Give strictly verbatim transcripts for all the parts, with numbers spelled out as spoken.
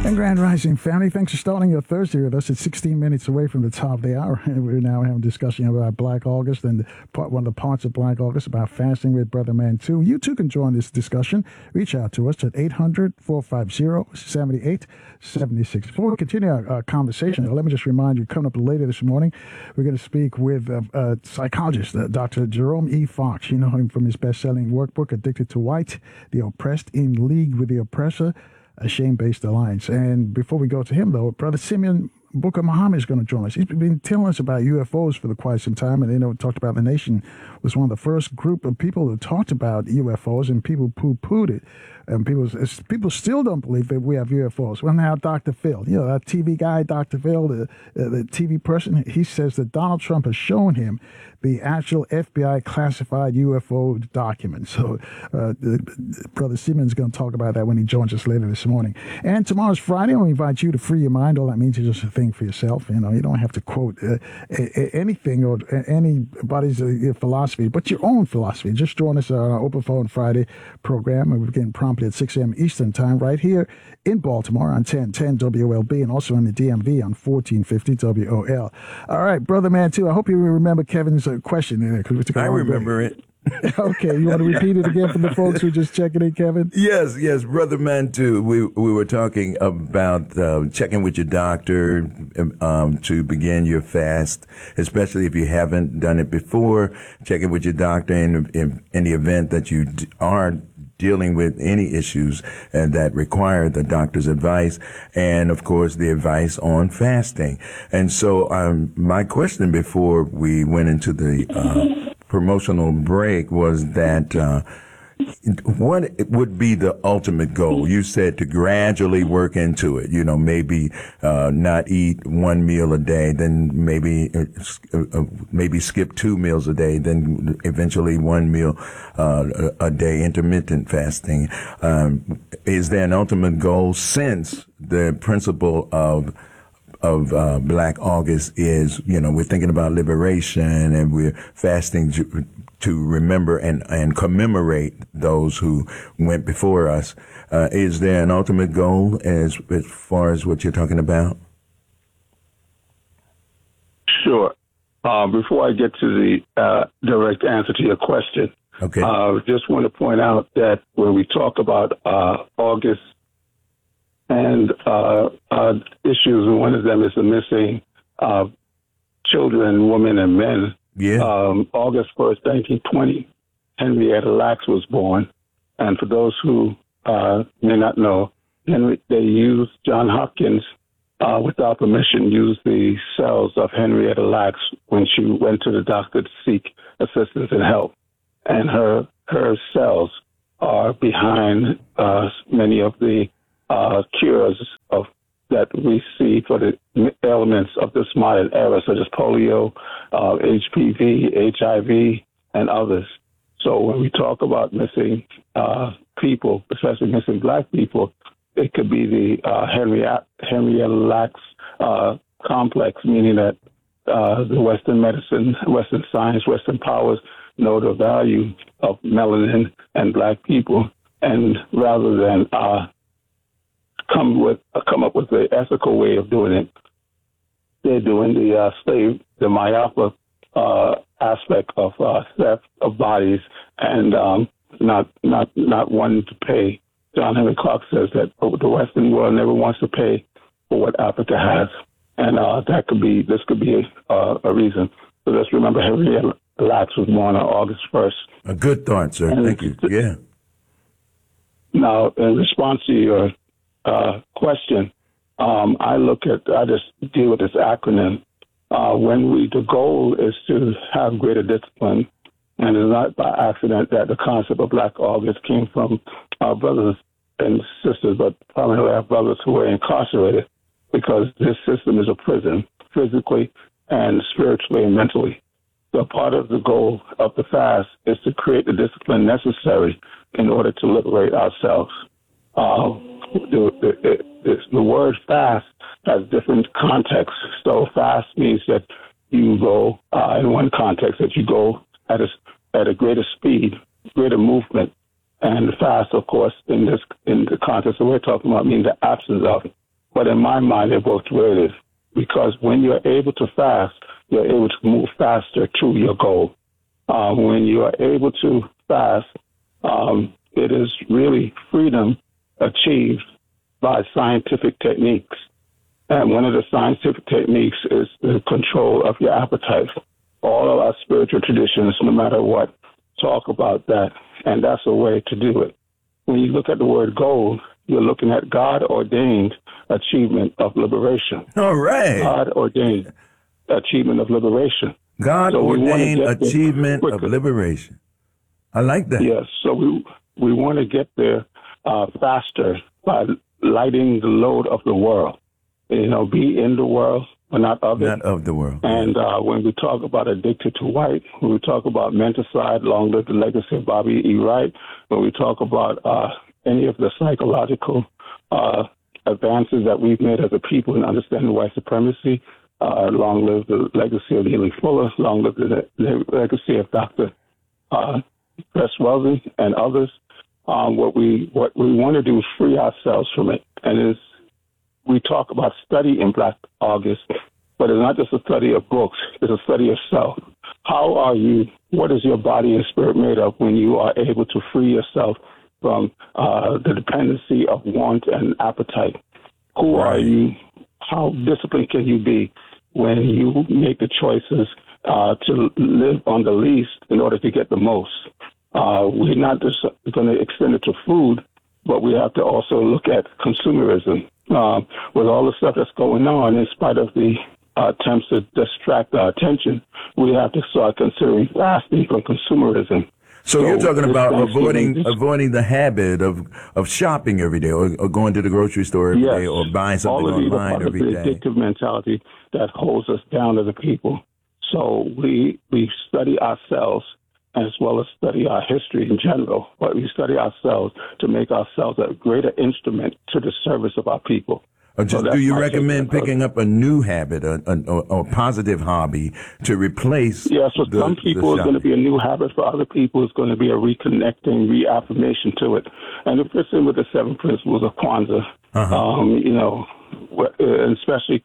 And Grand Rising family, thanks for starting your Thursday with us. It's sixteen minutes away from the top of the hour, and we're now having a discussion about Black August and part one of the parts of Black August about fasting with Brother Man too. You too can join this discussion. Reach out to us at eight hundred, four five zero, seven eight seven six. Before we continue our, our conversation, let me just remind you, coming up later this morning, we're going to speak with a, a psychologist, uh, Doctor Jerome E. Fox. You know him from his best-selling workbook, Addicted to White, The Oppressed in League with the Oppressor, a shame-based alliance. And before we go to him, though, Brother Simeon Booker Muhammad is going to join us. He's been telling us about U F Os for quite some time, and you know, talked about the nation was one of the first group of people who talked about U F Os, and people poo-pooed it. And people people still don't believe that we have U F Os. Well, now Doctor Phil, you know, that T V guy, Doctor Phil, the, uh, the T V person, he says that Donald Trump has shown him the actual F B I classified U F O document. So uh, the, Brother Simon's going to talk about that when he joins us later this morning. And tomorrow's Friday. We invite you to free your mind. All that means is just think for yourself. You know, you don't have to quote uh, a, a, anything or anybody's uh, philosophy, but your own philosophy. Just join us on our Open Phone Friday program, and we're getting promptly at six a.m. Eastern Time right here in Baltimore on ten ten W O L B and also in the D M V on fourteen fifty W O L. All right, Brother Man too. I hope you remember Kevin's uh, question there. I remember it. Okay, you want to repeat it again for the folks who are just checking in, Kevin? Yes, yes, Brother Mantu. We we were talking about uh, checking with your doctor um, to begin your fast, especially if you haven't done it before. Checking with your doctor in in, in the event that you d- are dealing with any issues uh, that require the doctor's advice, and of course the advice on fasting. And so, um, my question before we went into the uh, promotional break was that uh, what would be the ultimate goal? You said to gradually work into it, you know, maybe uh, not eat one meal a day, then maybe uh, uh, maybe skip two meals a day, then eventually one meal uh, a day, intermittent fasting. Um, is there an ultimate goal, since the principle of of uh, Black August is, you know, we're thinking about liberation and we're fasting to, to remember and, and commemorate those who went before us. Uh, is there an ultimate goal as, as far as what you're talking about? Sure. Uh, before I get to the uh, direct answer to your question, okay. I uh, just want to point out that when we talk about uh, August and uh, uh, issues, and one of them is the missing uh, children, women, and men. Yeah. Um, August first, nineteen twenty, Henrietta Lacks was born. And for those who uh, may not know, Henry, they used John Hopkins, uh, without permission, used the cells of Henrietta Lacks when she went to the doctor to seek assistance and help. And her her cells are behind uh, many of the Uh, cures of that we see for the ailments of this modern era, such as polio, uh, H P V, H I V, and others. So when we talk about missing uh, people, especially missing Black people, it could be the uh, Henrietta, Henrietta Lacks uh, complex, meaning that uh, the Western medicine, Western science, Western powers know the value of melanin and Black people, and rather than uh, come with uh, come up with the ethical way of doing it, they're doing the uh, slave, the myopic uh, aspect of uh, theft of bodies, and um, not not not wanting to pay. John Henry Clark says that the Western world never wants to pay for what Africa has, and uh, that could be this could be a, uh, a reason. So let's remember Henrietta Lacks was born on August first. A good thought, sir. And thank you. Yeah. Now, in response to your Uh, question, um, I look at, I just deal with this acronym. Uh, when we, the goal is to have greater discipline, and it's not by accident that the concept of Black August came from our brothers and sisters, but primarily our brothers who were incarcerated, because this system is a prison, physically and spiritually and mentally. So part of the goal of the fast is to create the discipline necessary in order to liberate ourselves. Uh, The, the, the, the word fast has different contexts. So fast means that you go, uh, in one context, that you go at a, at a greater speed, greater movement. And fast, of course, in this in the context that we're talking about, means the absence of it. But in my mind, they're both related because when you're able to fast, you're able to move faster to your goal. Uh, when you are able to fast, um, it is really freedom achieved by scientific techniques. And one of the scientific techniques is the control of your appetite. All of our spiritual traditions, no matter what, talk about that, and that's a way to do it. When you look at the word goal, you're looking at God-ordained achievement of liberation. All right. God-ordained achievement of liberation. God-ordained so achievement of liberation. I like that. Yes. So we we want to get there uh, faster by lighting the load of the world. You know, be in the world, but not of it. Not of the world. And uh, when we talk about addicted to white, when we talk about menticide, long live the legacy of Bobby E. Wright, when we talk about uh, any of the psychological uh, advances that we've made as a people in understanding white supremacy, uh, long live the legacy of Neely Fuller, long live the, the legacy of Doctor Uh, Chris Weldon and others. Um, what we what we want to do is free ourselves from it, and is we talk about study in Black August, but it's not just a study of books, it's a study of self. How are you, what is your body and spirit made of when you are able to free yourself from uh, the dependency of want and appetite? Who Right. are you? How disciplined can you be when you make the choices uh, to live on the least in order to get the most? Uh, we're not just going to extend it to food, but we have to also look at consumerism. Uh, with all the stuff that's going on, in spite of the uh, attempts to distract our attention, we have to start considering fasting from consumerism. So, you're talking this about Thanksgiving- avoiding this- avoiding the habit of, of shopping every day, or, or going to the grocery store every Yes. day, or buying something all of these are online part of every the day. addictive mentality that holds us down as a people. So we we study ourselves as well as study our history in general, but we study ourselves to make ourselves a greater instrument to the service of our people. Or just, So do that's you my recommend take on it. picking up a new habit, a, a, a, a positive hobby, to replace? Yes, for the, some the people it's going to shopping? be a new habit. For other people, it's going to be a reconnecting, reaffirmation to it. And it fits in with the seven principles of Kwanzaa. Uh-huh. Um, you know, wh- uh, especially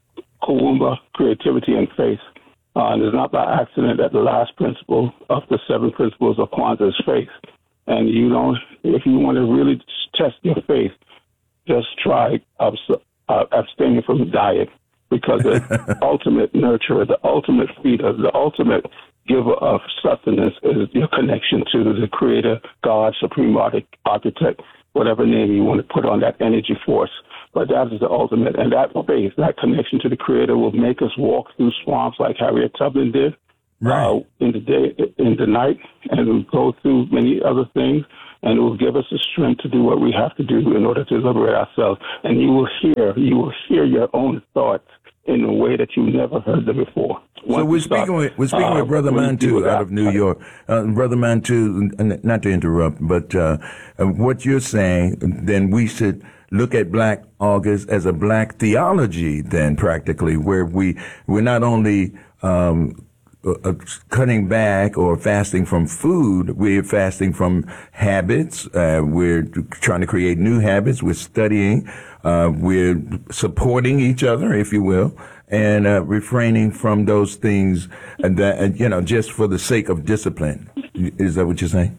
Kuumba, creativity and faith. Uh, and it's not by accident that the last principle of the seven principles of Kwanzaa is faith. And you don't, if you want to really test your faith, just try abs- uh, abstaining from diet, because the ultimate nurturer, the ultimate feeder, the ultimate giver of sustenance is your connection to the Creator, God, Supreme Architect, whatever name you want to put on that energy force. But that is the ultimate. And that faith, that connection to the Creator will make us walk through swamps like Harriet Tubman did. Right. Uh, in the day, in the night, and we'll go through many other things, and it will give us the strength to do what we have to do in order to liberate ourselves. And you will hear, you will hear your own thoughts in a way that you never heard them before. So Once we're you start, speaking with we're speaking uh, with Brother when you do Mantu out of New that, York. Uh, Brother Mantu, n- not to interrupt, but uh, uh, what you're saying, then we should look at Black August as a Black theology, then practically, where we we're not only um, uh, cutting back or fasting from food, we're fasting from habits. Uh, we're trying to create new habits. We're studying. Uh, we're supporting each other, if you will, and uh, refraining from those things that, uh, you know, just for the sake of discipline. Is that what you're saying?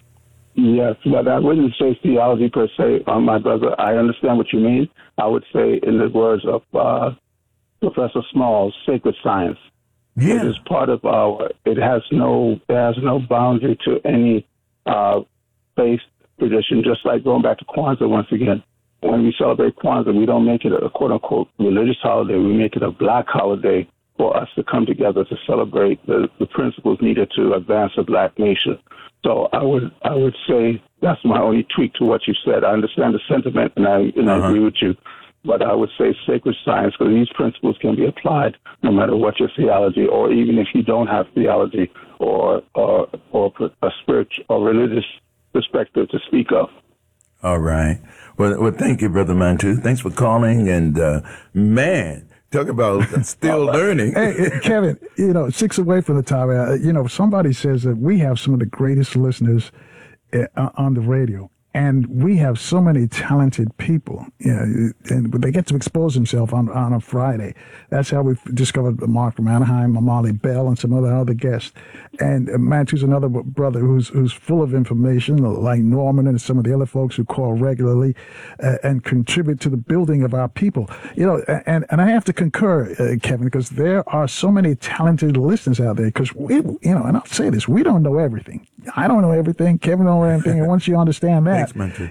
Yes, but I wouldn't say theology per se, uh, my brother. I understand what you mean. I would say, in the words of uh, Professor Smalls, sacred science. Yeah. It is part of our. It has no. It has no boundary to any uh, faith tradition. Just like going back to Kwanzaa once again. When we celebrate Kwanzaa, we don't make it a quote unquote religious holiday. We make it a Black holiday for us to come together to celebrate the, the principles needed to advance the Black nation. So I would I would say that's my only tweak to what you said. I understand the sentiment, and I and Uh-huh. I agree with you. But I would say sacred science, because these principles can be applied no matter what your theology, or even if you don't have theology or or or a spiritual or religious perspective to speak of. All right. Well, well, thank you, Brother Mantu. Thanks for calling. And uh, man, talk about still learning. Hey, Kevin, you know, six away from the top. Uh, you know, somebody says that we have some of the greatest listeners uh, on the radio. And we have so many talented people, you know, and they get to expose themselves on, on a Friday. That's how we've discovered Mark from Anaheim, Molly Bell, and some other other guests. And uh, Matt, who's another brother who's who's full of information, like Norman and some of the other folks who call regularly uh, and contribute to the building of our people. You know, and, and I have to concur, uh, Kevin, because there are so many talented listeners out there. Because we, you know, and I'll say this, we don't know everything. I don't know everything. Kevin don't know everything. And once you understand that, Thanks, man, too.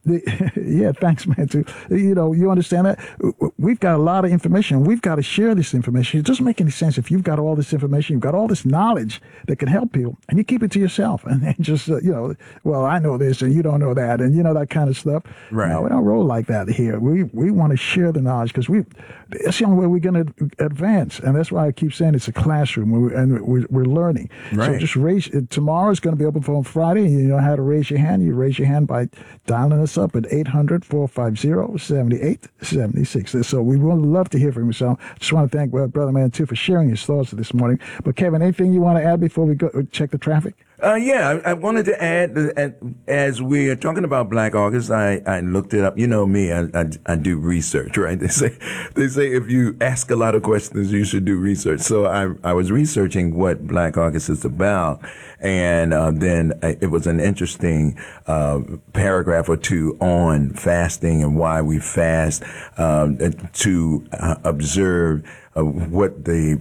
yeah, thanks, man, too. You know, you understand that? We've got a lot of information. We've got to share this information. It doesn't make any sense if you've got all this information, you've got all this knowledge that can help people, and you keep it to yourself, and then just, uh, you know, well, I know this, and you don't know that, and you know, that kind of stuff. Right. No, we don't roll like that here. We we want to share the knowledge because we, that's the only way we're going to advance, and that's why I keep saying it's a classroom, we're, and we're, we're learning. Right. So just raise, tomorrow is going to be open for Friday. You know how to raise your hand. You raise your hand by dialing us up at eight hundred, four five zero, seven eight seven six. So we would love to hear from you. So just want to thank Brother Man, too, for sharing his thoughts this morning. But Kevin, anything you want to add before we go check the traffic? Uh, yeah, I, I wanted to add that as we are talking about Black August, I, I looked it up. You know me, I, I, I do research, right? They say they say if you ask a lot of questions, you should do research. So I I was researching what Black August is about, and uh, then it was an interesting uh, paragraph or two on fasting and why we fast, um, to uh, observe uh, what the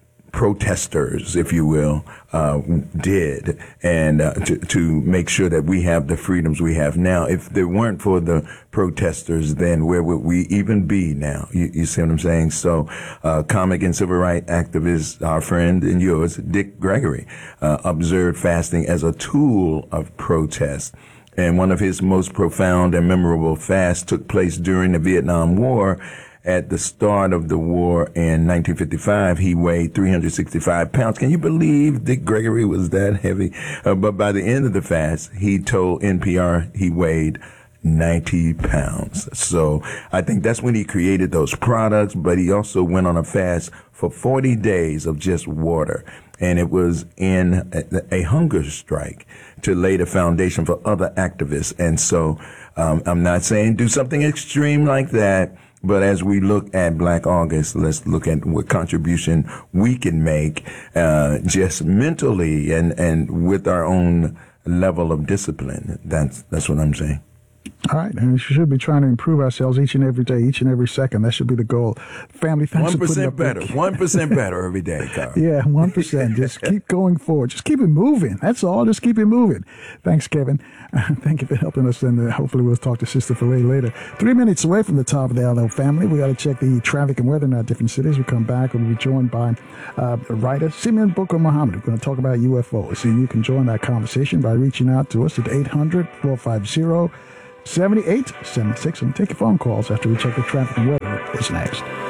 protesters, if you will, uh, did, and uh, to, to make sure that we have the freedoms we have now. If there weren't for the protesters, then where would we even be now? You, you see what I'm saying? So, uh, comic and civil rights activist, our friend and yours, Dick Gregory, uh, observed fasting as a tool of protest. And one of his most profound and memorable fasts took place during the Vietnam War. At the start of the war in nineteen fifty-five, he weighed three hundred sixty-five pounds. Can you believe Dick Gregory was that heavy? Uh, but by the end of the fast, he told N P R he weighed ninety pounds. So I think that's when he created those products, but he also went on a fast for forty days of just water. And it was in a, a hunger strike to lay the foundation for other activists. And so um, I'm not saying do something extreme like that. But as we look at Black August, let's look at what contribution we can make, uh, just mentally and, and with our own level of discipline. That's, that's what I'm saying. All right, and we should be trying to improve ourselves each and every day, each and every second. That should be the goal. Family, thanks One for putting percent up better. with- One percent better every day, Carl. Yeah, one percent. Just keep going forward. Just keep it moving. That's all. Just keep it moving. Thanks, Kevin. Uh, thank you for helping us, and uh, hopefully we'll talk to Sister Filet later. Three minutes away from the top of the L L family. We got to check the traffic and weather in our different cities. We come back and we'll be joined by uh, writer Simeon Booker Muhammad. We're going to talk about U F Os, and you can join that conversation by reaching out to us at eight hundred, four five zero, seven eight seven six, and take your phone calls after we check the traffic and weather. It's next.